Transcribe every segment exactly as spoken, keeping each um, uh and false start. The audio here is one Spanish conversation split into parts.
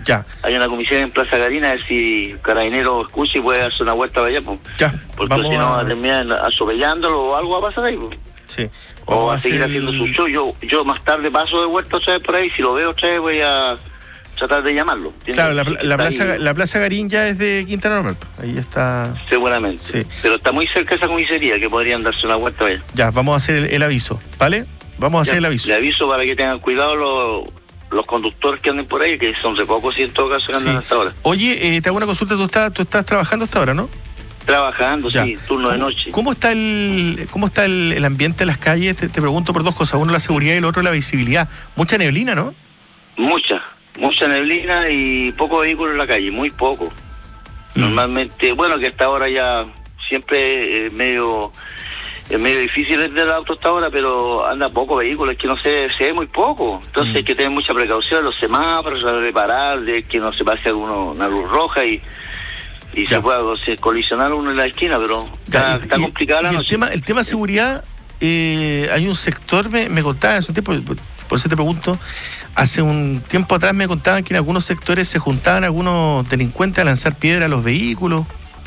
Ya. Hay una comisión en Plaza Garina, a ver si Carabinero escucha y puede darse una vuelta para allá, pues. Ya. Porque Vamos si no va a... a terminar atropellándolo o algo va a pasar ahí, pues. Sí. O Vamos va a seguir hacer haciendo el... su show. Yo, yo más tarde paso de vuelta otra vez por ahí, si lo veo otra vez voy a tratar de llamarlo. ¿Entiendes? Claro, la, Sí, la, plaza, ahí, la Plaza Garín ya es de Quinta Normal. Ahí está. seguramente. Sí. Pero está muy cerca esa comisaría, que podrían darse una vuelta allá. Ya, vamos a hacer el, el aviso, ¿vale? Vamos a Ya, hacer el aviso. Le aviso para que tengan cuidado los, los conductores que anden por ahí, que son de pocos y en todo caso que andan Sí. hasta ahora. Oye, eh, te hago una consulta, tú estás, tú estás trabajando hasta ahora, ¿no? Trabajando, Ya. sí, turno de ¿Cómo- noche. ¿Cómo está el cómo está el, el ambiente en las calles? Te, te pregunto por dos cosas. Uno, la seguridad y el otro, la visibilidad. Mucha neblina, ¿no? Mucha, mucha neblina y poco vehículo en la calle, muy poco. Mm. Normalmente, bueno, que hasta ahora ya siempre es medio es medio difícil el del auto hasta ahora, pero anda poco vehículo, es que no se, se ve muy poco. Entonces Mm. hay que tener mucha precaución, los semáforos, a reparar, de que no se pase alguno, una luz roja y, y Ya. se pueda se colisionar uno en la esquina, pero Ya, está, y- está y- complicada la y el noche. tema, el tema seguridad, eh, hay un sector, me, me contaban hace un tiempo, por, por eso te pregunto, hace un tiempo atrás me contaban que en algunos sectores se juntaban algunos delincuentes a lanzar piedra a los vehículos.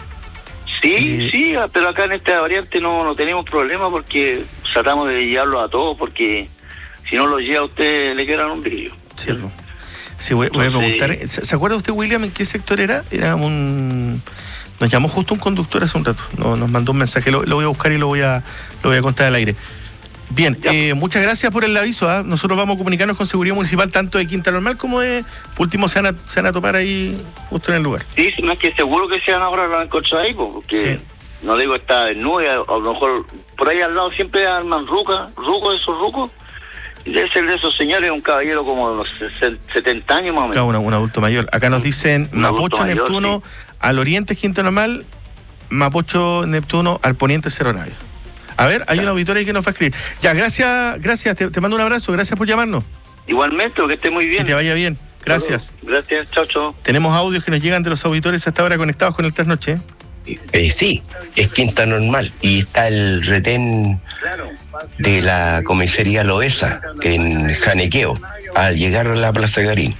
Sí, Eh, sí, pero acá en esta variante no, no tenemos problema porque tratamos de llevarlo a todos, porque si no lo lleva a usted le quedan un brillo. Cierto. Sí, voy, voy a Entonces- preguntar, ¿se, se acuerda usted, William, en qué sector era? Era un... Nos llamó justo un conductor hace un rato, no, nos mandó un mensaje, lo, lo voy a buscar y lo voy a, lo voy a contar al aire. Bien, Ya. eh, muchas gracias por el aviso. ¿ah? Nosotros vamos a comunicarnos con Seguridad Municipal tanto de Quinta Normal como de... Por último, se van a, se van a topar ahí justo en el lugar. Sí, sí, más que seguro que sean ahora lo van a encontrar ahí, po, porque Sí. no digo está desnudo, a, a lo mejor por ahí al lado siempre arman rucas, rucos de esos rucos, y debe ser de esos señores, un caballero como de unos setenta años más o menos. Claro, un, un adulto mayor. Acá nos dicen Un adulto Mapocho, mayor, Neptuno, al oriente Quinta Normal, Mapocho, Neptuno, al poniente Cerro Navia. A ver, hay Ya. un auditor ahí que nos va a escribir. Ya, gracias, gracias, te, te mando un abrazo, gracias por llamarnos. Igualmente, que esté muy bien. Que te vaya bien. Gracias. Gracias, chao, chao. Tenemos audios que nos llegan de los auditores hasta ahora conectados con el Trasnoche. Eh, sí, es Quinta Normal y está el retén de la comisaría Loesa en Janequeo al llegar a la Plaza Garín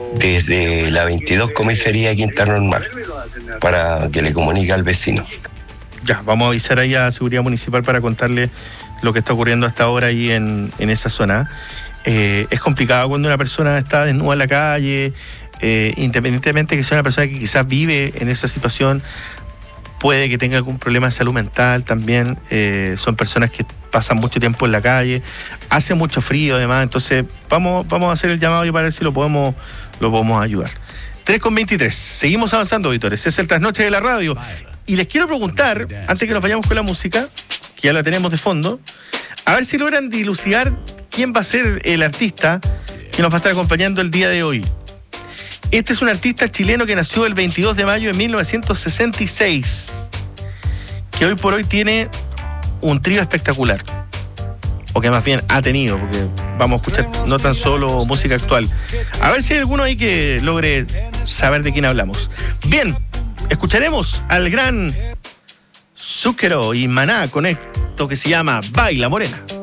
desde la veintidós comisaría Quinta Normal para que le comunique al vecino. Ya, vamos a avisar ahí a Seguridad Municipal para contarle lo que está ocurriendo hasta ahora ahí en, en esa zona. Eh, es complicado cuando una persona está desnuda en la calle, eh, independientemente que sea una persona que quizás vive en esa situación, puede que tenga algún problema de salud mental también. Eh, son personas que pasan mucho tiempo en la calle, hace mucho frío además, entonces vamos, vamos a hacer el llamado y para ver si lo podemos, lo podemos ayudar. tres con veintitrés, seguimos avanzando, auditores, es el Trasnoche de la radio. Y les quiero preguntar, antes que nos vayamos con la música, que ya la tenemos de fondo, a ver si logran dilucidar quién va a ser el artista que nos va a estar acompañando el día de hoy. Este es un artista chileno que nació el veintidós de mayo de mil novecientos sesenta y seis, que hoy por hoy tiene un trío espectacular, o que más bien ha tenido, porque vamos a escuchar no tan solo música actual. A ver si hay alguno ahí que logre saber de quién hablamos. Bien, escucharemos al gran Zúquero y Maná con esto que se llama Baila Morena.